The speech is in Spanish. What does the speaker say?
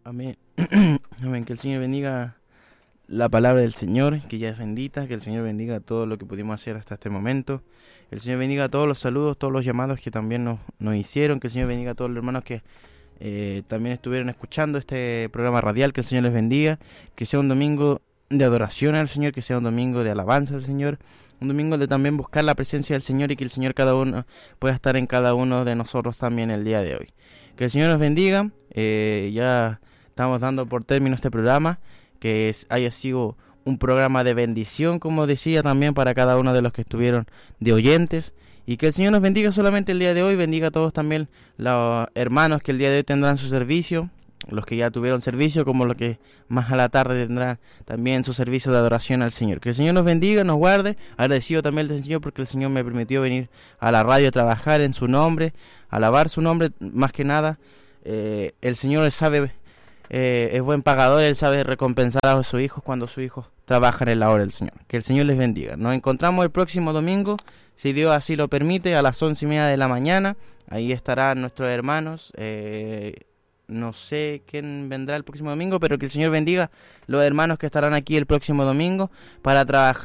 Amén. Amén. Que el Señor bendiga la palabra del Señor, que ya es bendita, que el Señor bendiga todo lo que pudimos hacer hasta este momento. El Señor bendiga todos los saludos, todos los llamados que también nos hicieron. Que el Señor bendiga a todos los hermanos que también estuvieron escuchando este programa radial. Que el Señor les bendiga. Que sea un domingo de adoración al Señor, que sea un domingo de alabanza al Señor. Un domingo de también buscar la presencia del Señor y que el Señor cada uno pueda estar en cada uno de nosotros también el día de hoy. Que el Señor nos bendiga. Ya estamos dando por término este programa, que haya sido un programa de bendición, como decía, también para cada uno de los que estuvieron de oyentes. Y que el Señor nos bendiga solamente el día de hoy, bendiga a todos también los hermanos que el día de hoy tendrán su servicio, los que ya tuvieron servicio, como los que más a la tarde tendrán también su servicio de adoración al Señor. Que el Señor nos bendiga, nos guarde. Agradecido también del Señor porque el Señor me permitió venir a la radio a trabajar en su nombre, alabar su nombre, más que nada. El Señor sabe, es buen pagador, Él sabe recompensar a sus hijos cuando sus hijos trabajan en la obra del Señor. Que el Señor les bendiga. Nos encontramos el próximo domingo, si Dios así lo permite, a las 11:30 de la mañana. Ahí estarán nuestros hermanos. No sé quién vendrá el próximo domingo, pero que el Señor bendiga los hermanos que estarán aquí el próximo domingo para trabajar